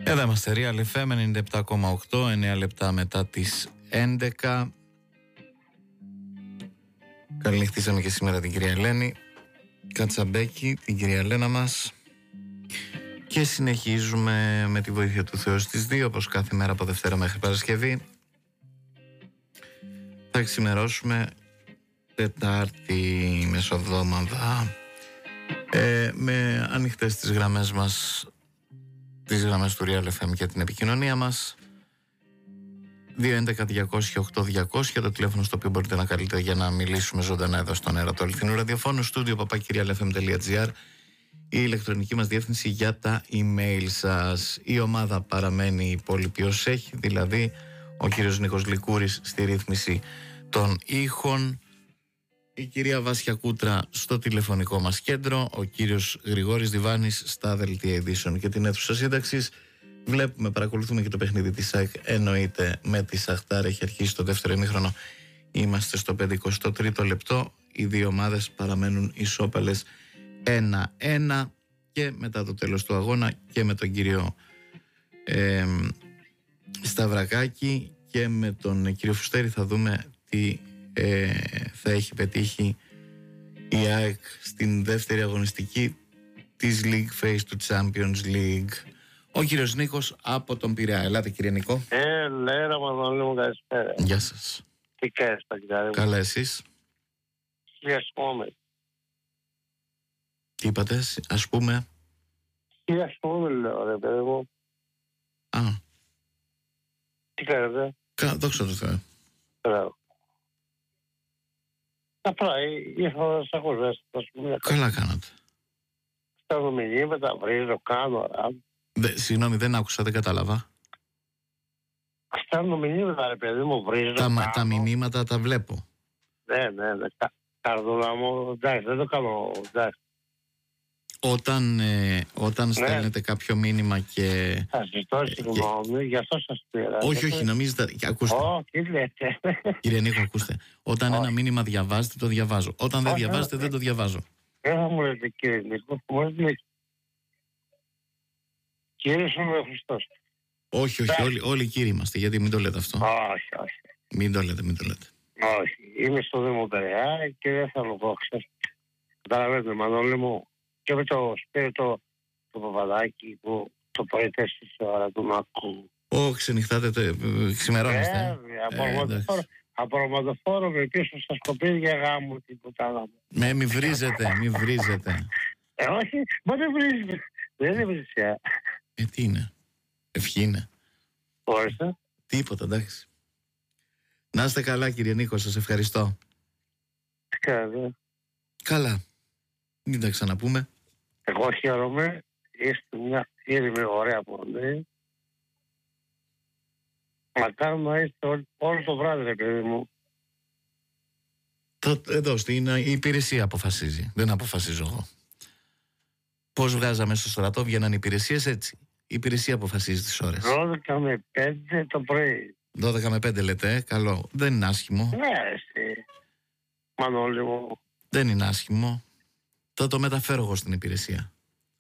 Εδώ είμαστε, Real FM 97,8, 9 λεπτά μετά τις 11. Καληνυχτήσαμε και σήμερα την κυρία Ελένη Κατσαμπέκη, την κυρία Ελένα μας. Και συνεχίζουμε με τη βοήθεια του Θεού στις 2, όπως κάθε μέρα από Δευτέρα μέχρι Παρασκευή. Θα ξημερώσουμε Τετάρτη μεσοβδόμαδα με ανοιχτές τις γραμμές μας, τις γραμμές του Real FM και την επικοινωνία μας. 211-200-8200, το τηλέφωνο στο οποίο μπορείτε να καλείτε για να μιλήσουμε ζωντανά εδώ στον αέρα του αληθινού ραδιοφώνου. Στούντιο @realfm.gr, η ηλεκτρονική μας διεύθυνση για τα email σας. Η ομάδα παραμένει η υπόλοιπη ως έχει, δηλαδή ο κύριος Νίκος Λικούρης στη ρύθμιση των ήχων, η κυρία Βάσια Κούτρα στο τηλεφωνικό μας κέντρο, ο κύριος Γρηγόρης Διβάνης στα δελτία ειδήσεων και την αίθουσα σύνταξης. Βλέπουμε, παρακολουθούμε και το παιχνίδι της ΑΕΚ, εννοείται με τη Σαχτάρ. Έχει αρχίσει το δεύτερο ημίχρονο. Είμαστε στο 53ο λεπτό. Οι δύο ομάδες παραμένουν ισόπαλες 1-1 και μετά το τέλος του αγώνα και με τον κύριο Σταυρακάκη και με τον κύριο Φουστέρη θα δούμε τι θα έχει πετύχει η ΑΕΚ στην δεύτερη αγωνιστική της League Phase του Champions League. Ο κύριος Νίκος από τον Πειραιά. Ελάτε κύριε Νίκο. Λέρα Μανώλη μου, καλησπέρα. Γεια σας. Τι κάνεις παγκάρι μου? Καλά, εσείς? Ας πούμε. Τι είπατε, ας πούμε? Ας πούμε λέω ρε παιδί μου. Α. Τι κάνετε? Δόξα τω Θεώ. Μπράβο. Απλά ήρθα να σας ακούσω. Καλά κάνατε. Στέλνω μηνύματα, βρίζω, κάνω. Συγγνώμη, δεν άκουσα, δεν κατάλαβα. Στέλνω μηνύματα ρε παιδί μου, βρίζω, τα μηνύματα τα βλέπω. Ναι. Καρδούλα μου, εντάξει, δεν το κάνω, εντάξει. Όταν στέλνετε κάποιο μήνυμα και... Θα ζητώ συγγνώμη, γι' αυτό σας πήρα. Όχι, νομίζετε... Ακούστε. Τι λέτε? Κύριε Νίκο, ακούστε. Όταν ένα μήνυμα διαβάζετε, το διαβάζω. Όταν δεν διαβάζετε, δεν το διαβάζω. Δεν θα μου λέτε κύριε Νίκο, μου λέτε κύριος είμαι ο Χριστός. Όχι, όλοι κύριοι είμαστε, γιατί μην το λέτε αυτό. Όχι. Μην το λέτε. Όχι, είμαι στο Δήμο Πειραιά και δεν θα το ξέρω. Καταλαβαίνετε Μανώλη μου, και με το Σπύριο το Παπαδάκι που το πρωί 4 ώρα του Μάκου. Όχι, ξενυχτάτε, ξημερώνεστε. Από ρομαντοφόρο με πίσω στα σκοπίδια γάμου την κουτάλα μου. Μη βρίζετε. Όχι, μα δεν βρίζετε. Δεν είναι βρυσιά. Τι είναι? Ευχή είναι. Όριστε. Τίποτα, εντάξει. Να είστε καλά κύριε Νίκο, σας ευχαριστώ. Τι κάνετε? Καλά. Μην τα ξαναπούμε. Εγώ χαίρομαι. Είστε μια ήρεμη ωραία πονή. Μακάρι να είστε όλο το βράδυ ρε παιδί μου. Εδώ η υπηρεσία αποφασίζει. Δεν αποφασίζω εγώ. Πώς βγάζαμε στο στρατό, βγαίναν οι υπηρεσίες έτσι. Η υπηρεσία αποφασίζει τις ώρες. 12 με 5 το πρωί. 12 με 5 λέτε, καλό. Δεν είναι άσχημο. Ναι, εσύ. Μανώλη μου. Δεν είναι άσχημο. Θα το μεταφέρω εγώ στην υπηρεσία.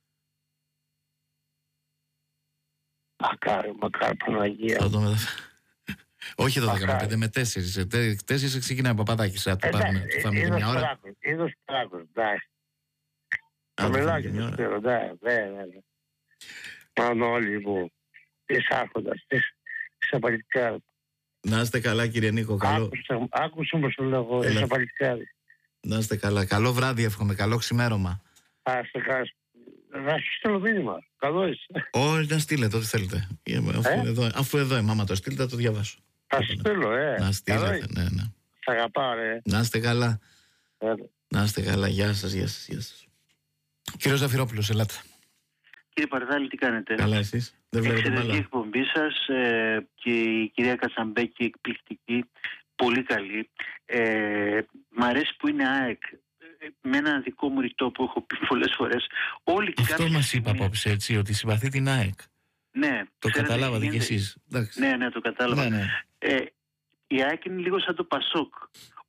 Μακάρι, Παναγία. Θα το μεταφέρω. Όχι 12 με 5, με 4. 4 ξεκινάει από Παπαδάκης. Θα φάμε μια ώρα. Είδος τράκος, εντάξει. Το μιλάκι του Σπύρο, ναι. Μανώλη μου, της άρχοντας, της απαλυτικάρης. Να είστε καλά κύριε Νίκο, καλό. Άκουσα όμως το λόγο, της απαλυτικάρης. Να είστε καλά, καλό βράδυ εύχομαι, καλό ξημέρωμα. Να σου στείλω μήνυμα, καλό είσαι. Όχι, να στείλετε ό,τι θέλετε. Αφού εδώ η μάμα το στείλετε, θα το διαβάσω. Θα σου στείλω, Να στείλετε, ναι. Σ' αγαπάω, ρε. Να είστε καλά. Να είστε καλά, γεια σας. Κύριος Ζαφυρόπουλος, ελάτε. Κύριε Παρδάλη, τι κάνετε? Καλά, εσείς? Δεν βλέπετε μάλλον. Εξαιρετική εκπομπή σας και η κυρία Κατσαμπέκη εκπληκτική, πολύ καλή. Μ' αρέσει που είναι ΑΕΚ. Με ένα δικό μου ρητό που έχω πει πολλές φορές. Αυτό μας είπε απόψε, έτσι, ότι συμπαθεί την ΑΕΚ. Ναι. Το καταλάβατε κι εσείς. Ναι, το κατάλαβα. Ναι. Η ΑΕΚ είναι λίγο σαν το Πασόκ.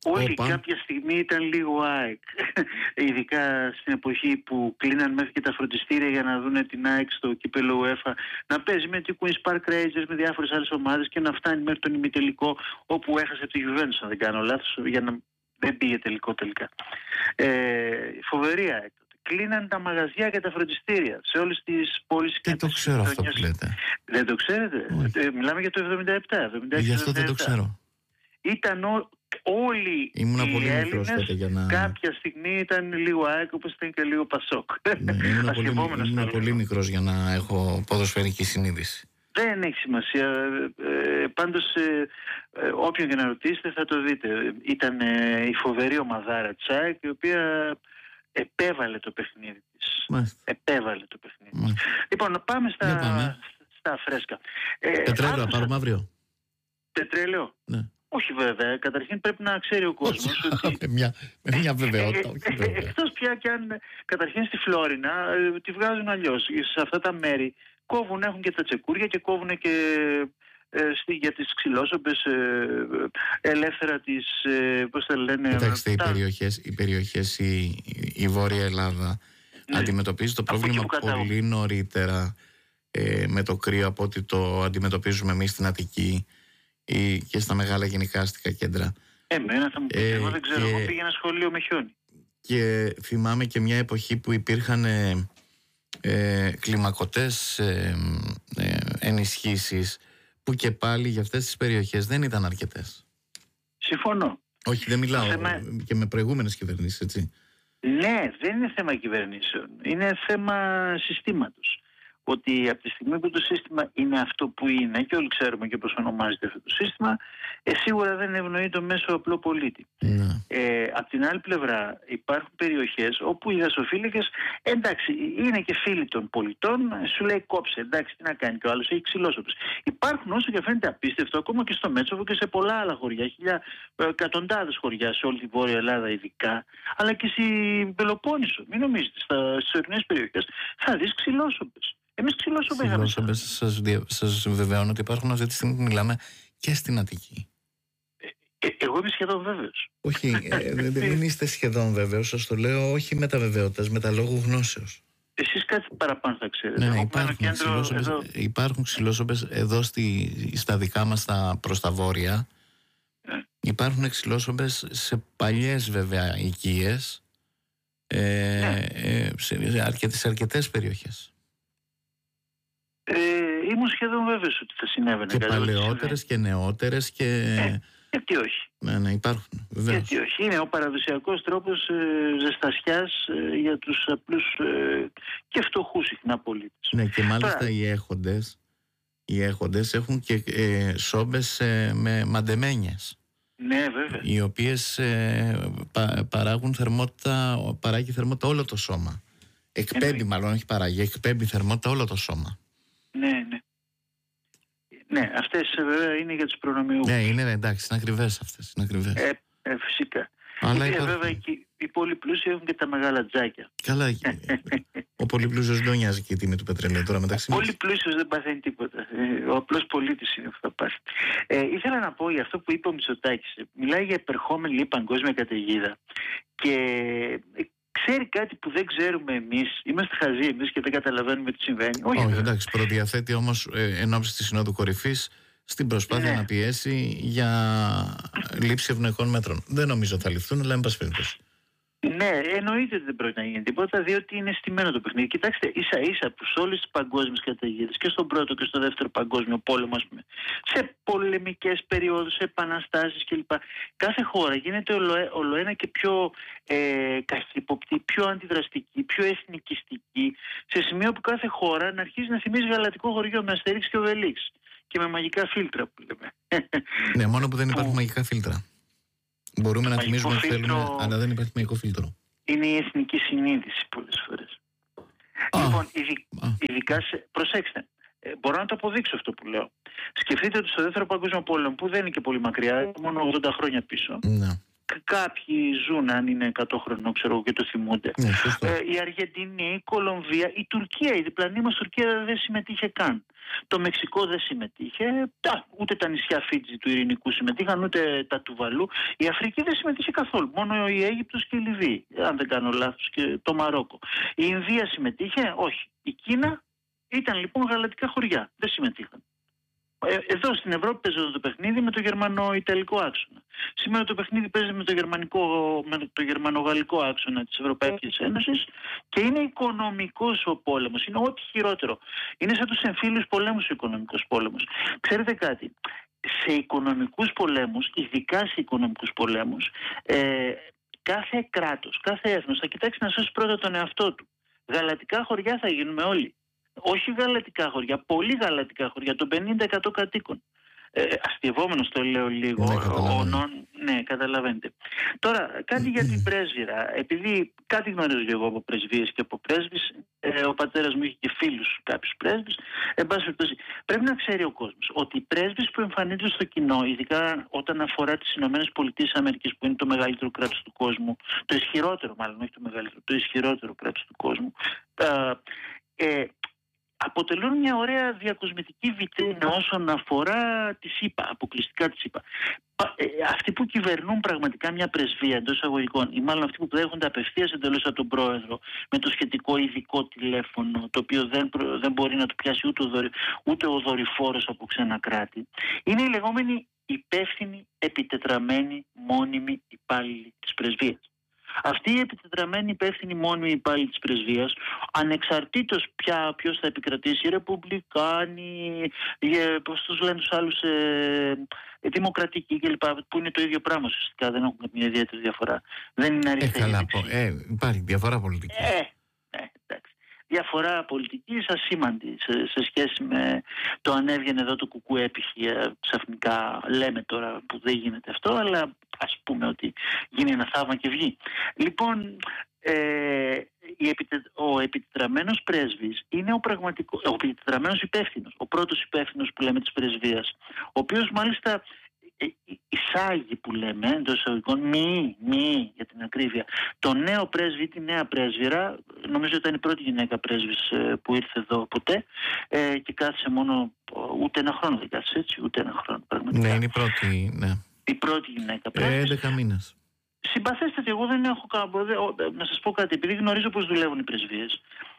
Όλοι κάποια στιγμή ήταν λίγο ΑΕΚ. Ειδικά στην εποχή που κλείναν μέχρι και τα φροντιστήρια για να δουν την ΑΕΚ στο κύπελλο UEFA, να παίζει με την Queen's Park Rangers, με διάφορες άλλες ομάδες και να φτάνει μέχρι τον ημιτελικό, όπου έχασε από τη Juventus, αν δεν κάνω λάθος, για να δεν πήγε τελικά. Φοβερή ΑΕΚ. Κλείναν τα μαγαζιά και τα φροντιστήρια σε όλες τις πόλεις. Δεν το ξέρω αυτό που λέτε. Δεν το ξέρετε? Μιλάμε για το 77. Γι' αυτό δεν το ξέρω. Ήταν όλοι οι Έλληνες κάποια στιγμή ήταν λίγο ΑΕΚ, όπως ήταν και λίγο Πασόκ. Ήμουν πολύ μικρός για να έχω ποδοσφαιρική συνείδηση. Δεν έχει σημασία. Πάντως όποιον και να ρωτήσετε θα το δείτε. Ήταν η φοβερή ομαδάρα της ΑΕΚ, η οποία επέβαλε το παιχνίδι της. Επέβαλε το παιχνίδι της. Λοιπόν, να πάμε στα φρέσκα. Πετρέλαιο, πάρουμε αύριο. Πετρέλαιο. Ναι. Όχι βέβαια, καταρχήν πρέπει να ξέρει ο κόσμος ότι... με μια βεβαιότητα. Εκτός πια και αν καταρχήν στη Φλόρινα τη βγάζουν αλλιώς. Σε αυτά τα μέρη κόβουν, έχουν και τα τσεκούρια και κόβουν και για τις ξυλόσομπες ελεύθερα τις, πώς τα λένε... Κοιτάξτε, οι περιοχές, η Βόρεια Ελλάδα αντιμετωπίζει το πρόβλημα πολύ νωρίτερα με το κρύο από ότι το αντιμετωπίζουμε εμείς στην Αττική ή και στα μεγάλα γενικά αστικά κέντρα. Εμένα θα μου πείτε, εγώ δεν ξέρω, εγώ πήγαινα σχολείο με χιόνι. Και θυμάμαι και μια εποχή που υπήρχαν κλιμακωτές ενισχύσεις που και πάλι για αυτές τις περιοχές δεν ήταν αρκετές. Συμφωνώ. Όχι, δεν μιλάω και με προηγούμενες κυβερνήσεις, έτσι. Ναι, δεν είναι θέμα κυβερνήσεων, είναι θέμα συστήματος. Ότι από τη στιγμή που το σύστημα είναι αυτό που είναι, και όλοι ξέρουμε και πώς ονομάζεται αυτό το σύστημα, σίγουρα δεν ευνοεί το μέσο απλό πολίτη. Από την άλλη πλευρά υπάρχουν περιοχές όπου οι δασοφύλακες, εντάξει, είναι και φίλοι των πολιτών, σου λέει κόψε, εντάξει, τι να κάνει, και ο άλλος έχει ξυλόσοπες. Υπάρχουν, όσο και φαίνεται απίστευτο, ακόμα και στο Μέτσοβο και σε πολλά άλλα χωριά, εκατοντάδες χωριά σε όλη τη Βόρεια Ελλάδα ειδικά, αλλά και στην Πελοπόννησο. Μην νομίζετε, στις ορεινές περιοχές θα δεις ξυλόσοπες. Εμείς ξυλόσοπες σας βεβαιώνω ότι υπάρχουν αυτή τη στιγμή που μιλάμε και στην Αττική. Εγώ είμαι σχεδόν βέβαιος. Όχι, δεν είστε σχεδόν βέβαιος, σας το λέω όχι με τα βεβαιότητας, με τα λόγου γνώσεως. Εσείς κάτι παραπάνω θα ξέρετε. Ναι, υπάρχουν ξυλόσοπες εδώ στα δικά μας προς τα βόρεια. Υπάρχουν ξυλόσοπες σε παλιές βέβαια οικίες, σε αρκετές περιοχές. Ήμουν σχεδόν βέβαιος ότι θα συνέβαινε. Και παλαιότερες και νεότερες και... γιατί όχι. Ναι, υπάρχουν. Βεβαίως. Γιατί όχι. Είναι ο παραδοσιακός τρόπος ζεστασιάς για τους απλούς και φτωχούς συχνά πολίτες. Ναι, και μάλιστα τώρα, οι έχοντες έχουν και σόμπες με μαντεμένιες. Ναι, βέβαια. Οι οποίες παράγει θερμότητα όλο το σώμα. Εκπέμπει μάλλον, όχι παράγει, εκπέμπει θερμότητα όλο το σώμα. Ναι. Ναι, αυτές βέβαια είναι για τους προνομιούχους. Ναι, είναι εντάξει, είναι ακριβές αυτές. Είναι ακριβές. Φυσικά. Αλλά βέβαια οι πολύ πλούσιοι έχουν και τα μεγάλα τζάκια. Καλά. Ο πολύ πλούσιος δεν νοιάζει και η τιμή του πετρελαίου τώρα μεταξύ μας. Ο πολύ πλούσιος δεν παθαίνει τίποτα. Ο απλός πολίτης είναι που θα πάθει. Ήθελα να πω για αυτό που είπε ο Μητσοτάκης. Μιλάει για επερχόμενη παγκόσμια καταιγίδα. Και ξέρει κάτι που δεν ξέρουμε εμείς. Είμαστε χαζοί εμείς και δεν καταλαβαίνουμε τι συμβαίνει. Όχι, εντάξει, προδιαθέτει όμως εν ώψη της Συνόδου Κορυφής στην προσπάθεια να πιέσει για λήψη ευνοϊκών μέτρων. Δεν νομίζω θα ληφθούν, αλλά εν πάση περιπτώσει. Ναι, εννοείται ότι δεν πρόκειται να γίνει τίποτα, διότι είναι στημένο το παιχνίδι. Κοιτάξτε, ίσα-ίσα που σε όλες τις παγκόσμιες καταιγίδες και στον πρώτο και στο δεύτερο παγκόσμιο πόλεμο, ας πούμε, σε πολεμικές περιόδους, σε επαναστάσεις κλπ. Κάθε χώρα γίνεται ολοένα και πιο καχυποπτή, πιο αντιδραστική, πιο εθνικιστική, σε σημείο που κάθε χώρα να αρχίζει να θυμίζει γαλατικό χωριό με Αστερίξ και Οβελίξ και με μαγικά φίλτρα που λέμε. Ναι, μόνο που δεν υπάρχουν μαγικά φίλτρα. Μπορούμε να θυμίζουμε ότι θέλουμε, αλλά δεν υπάρχει μαγικό φίλτρο. Είναι η εθνική συνείδηση πολλές φορές. Λοιπόν, ειδικά προσέξτε, μπορώ να το αποδείξω αυτό που λέω. Σκεφτείτε ότι στο δεύτερο παγκόσμιο πόλεμο, που δεν είναι και πολύ μακριά, μόνο 80 χρόνια πίσω, Κάποιοι ζουν, αν είναι 100 χρονών, ξέρω, και το θυμούνται. Η Αργεντινή, η Κολομβία, η Τουρκία, η διπλανή μας Τουρκία δεν συμμετείχε καν. Το Μεξικό δεν συμμετείχε, ούτε τα νησιά Φίτζη του Ειρηνικού συμμετείχαν, ούτε τα Τουβαλού. Η Αφρική δεν συμμετείχε καθόλου, μόνο η Αίγυπτος και η Λιβύη, αν δεν κάνω λάθος, και το Μαρόκο. Η Ινδία συμμετείχε, όχι. Η Κίνα ήταν λοιπόν γαλατικά χωριά, δεν συμμετείχαν. Εδώ στην Ευρώπη παίζεται το παιχνίδι με το γερμανο-ιταλικό άξονα. Σήμερα το παιχνίδι παίζει με το γερμανο-γαλλικό άξονα της Ευρωπαϊκής Ένωσης και είναι οικονομικός ο πόλεμος. Είναι ό,τι χειρότερο. Είναι σαν τους εμφύλιους πολέμους ο οικονομικός πόλεμος. Ξέρετε κάτι, σε οικονομικούς πολέμους, ειδικά σε οικονομικούς πολέμους, κάθε κράτος, κάθε έθνος θα κοιτάξει να σώσει πρώτα τον εαυτό του. Γαλατικά χωριά θα γίνουμε όλοι. Όχι γαλατικά χωριά, πολύ γαλατικά χωριά, το 50% κατοίκων. Αστειευόμενος το λέω λίγο. Ναι, καταλαβαίνετε. Τώρα, κάτι για την πρέσβυρα. Επειδή κάτι γνωρίζω εγώ από πρεσβείες και από πρέσβεις, ο πατέρας μου είχε και φίλους κάποιους πρέσβεις. Εν πάση περιπτώσει, πρέπει να ξέρει ο κόσμος ότι οι πρέσβεις που εμφανίζονται στο κοινό, ειδικά όταν αφορά τις ΗΠΑ, που είναι το μεγαλύτερο κράτος του κόσμου, το ισχυρότερο μάλλον, όχι το μεγαλύτερο, το ισχυρότερο κράτος του κόσμου, αποτελούν μια ωραία διακοσμητική βιτρίνα όσον αφορά τη ΣΥΠΑ, αποκλειστικά τη ΣΥΠΑ. Αυτοί που κυβερνούν πραγματικά μια πρεσβεία εντός εισαγωγικών, ή μάλλον αυτοί που δέχονται απευθείας εντελώς από τον πρόεδρο με το σχετικό ειδικό τηλέφωνο, το οποίο δεν μπορεί να το πιάσει ούτε ο δορυφόρος από ξένα κράτη, είναι οι λεγόμενοι υπεύθυνοι, επιτετραμένοι, μόνιμοι υπάλληλοι της πρεσβείας. Αυτοί οι επιτετραμένοι υπεύθυνοι μόνιμοι υπάλληλοι της πρεσβείας, ανεξαρτήτως ποιος θα επικρατήσει, οι ρεπουμπλικάνοι, πώς τους λένε τους άλλους, δημοκρατικοί κλπ, που είναι το ίδιο πράγμα ουσιαστικά, δεν έχουν μια ιδιαίτερη διαφορά. Δεν είναι αριστερή. Υπάρχει διαφορά πολιτική. Εντάξει. Διαφορά πολιτικής ασήμαντη σε σχέση με το αν έβγαινε εδώ το κουκού έπιχε ξαφνικά, λέμε τώρα που δεν γίνεται αυτό, αλλά ας πούμε ότι γίνει ένα θαύμα και βγει. Λοιπόν, ο επιτετραμένος πρέσβης είναι ο επιτετραμένος υπεύθυνος, ο πρώτος υπεύθυνος που λέμε της πρεσβείας, ο οποίος μάλιστα εισάγει, που λέμε εντός εισαγωγικών, μη για την ακρίβεια, το νέο πρέσβη ή τη νέα πρέσβυρα. Νομίζω ότι ήταν η πρώτη γυναίκα πρέσβης που ήρθε εδώ ποτέ, και κάθισε μόνο ούτε ένα χρόνο, δεν κάθισε έτσι, ούτε ένα χρόνο πραγματικά. Ναι, είναι η πρώτη, ναι. Η πρώτη γυναίκα πρέσβης. 11 μήνες. Συμπαθέστατη, εγώ δεν έχω να σας πω κάτι, επειδή γνωρίζω πώς δουλεύουν οι πρεσβείες.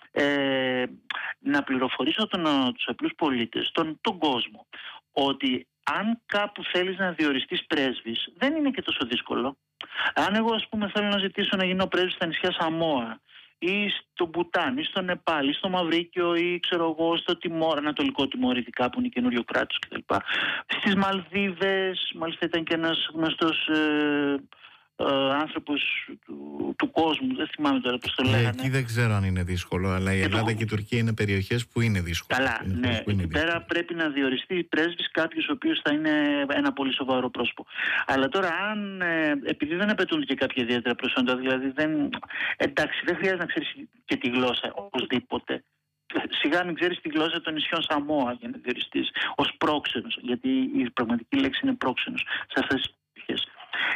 Να πληροφορήσω τους απλούς πολίτες, τον κόσμο, ότι αν κάπου θέλεις να διοριστείς πρέσβης, δεν είναι και τόσο δύσκολο. Αν εγώ, ας πούμε, θέλω να ζητήσω να γίνω πρέσβης στα νησιά Σαμόα ή στο Μπουτάν ή στο Νεπάλ ή στο Μαυρίκιο ή ξέρω εγώ στο Τιμόρ, Ανατολικό Τιμόρ ειδικά που είναι καινούριο κράτος κτλ. Στις Μαλδίβες, μάλιστα ήταν και ένας γνωστός άνθρωπος του κόσμου, δεν θυμάμαι τώρα πώς το λέγανε. Εκεί δεν ξέρω αν είναι δύσκολο, αλλά η Ελλάδα και η Τουρκία είναι περιοχές που είναι δύσκολο. Καλά, ναι. Εκεί πέρα πρέπει να διοριστεί πρέσβης κάποιος ο οποίος θα είναι ένα πολύ σοβαρό πρόσωπο. Αλλά τώρα, αν επειδή δεν απαιτούνται και κάποια ιδιαίτερα προσόντα, δηλαδή εντάξει, δεν χρειάζεται να ξέρεις και τη γλώσσα οπωσδήποτε. Σιγά μην ξέρεις τη γλώσσα των νησιών Σαμόα για να διοριστείς ως πρόξενος, γιατί η πραγματική λέξη είναι πρόξενος σε αυτές τις περιοχές.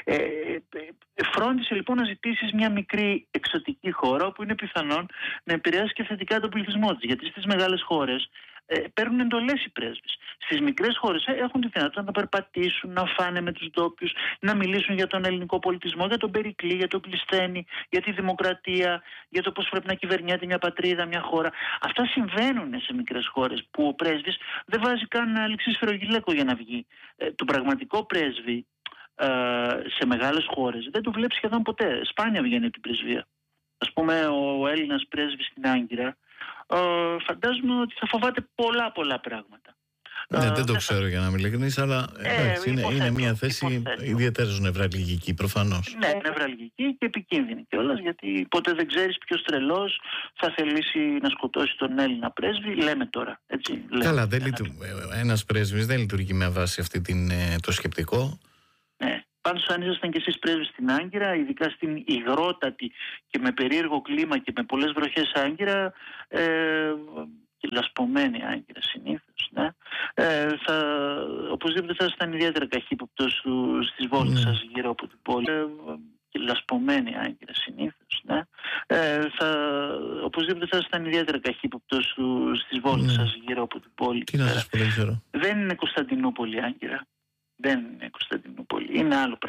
Φρόντισε λοιπόν να ζητήσεις μια μικρή εξωτική χώρα όπου είναι πιθανόν να επηρεάσει και θετικά τον πληθυσμό της, γιατί στις μεγάλες χώρες παίρνουν εντολές οι πρέσβεις. Στις μικρές χώρες έχουν τη δυνατότητα να περπατήσουν, να φάνε με τους ντόπιους, να μιλήσουν για τον ελληνικό πολιτισμό, για τον Περικλή, για τον Κλεισθένη, για τη δημοκρατία, για το πώς πρέπει να κυβερνιέται μια πατρίδα, μια χώρα. Αυτά συμβαίνουν σε μικρές χώρες που ο πρέσβης δεν βάζει καν ληξί σφυρογγυλαίκο για να βγει. Το πραγματικό πρέσβη σε μεγάλες χώρες δεν το βλέπεις σχεδόν ποτέ. Σπάνια βγαίνει από την πρεσβεία. Ας πούμε, ο Έλληνας πρέσβης στην Άγκυρα, φαντάζομαι ότι θα φοβάται πολλά πράγματα. Ναι, δεν το ξέρω για να είμαι ειλικρινής, αλλά είναι μια θέση ιδιαίτερα νευραλγική, προφανώς. Ναι, νευραλγική και επικίνδυνη κιόλας, γιατί ποτέ δεν ξέρεις ποιος τρελός θα θελήσει να σκοτώσει τον Έλληνα πρέσβη. Λέμε τώρα. Έτσι, καλά, ένας πρέσβης δεν λειτουργεί με βάση αυτή το σκεπτικό. Ναι. Πάντως, αν ήσασταν και εσείς πρέσβης στην Άγκυρα, ειδικά στην υγρότατη και με περίεργο κλίμα και με πολλές βροχές Άγκυρα, και λασπωμένη Άγκυρα συνήθως, ναι. Οπωσδήποτε θα ήσασταν ιδιαίτερα καχύποπτος στις βόλτες σας γύρω από την πόλη. Και λασπωμένη Άγκυρα συνήθως, ναι. Οπωσδήποτε θα ήσασταν ιδιαίτερα καχύποπτος στις βόλτες σας γύρω από την πόλη. Τι να σας πω, δεν ξέρω. Δεν είναι Κωνσταντινούπολη Άγκυρα. Δεν είναι Κωνσταντινούπολη. Είναι άλλο πράγμα.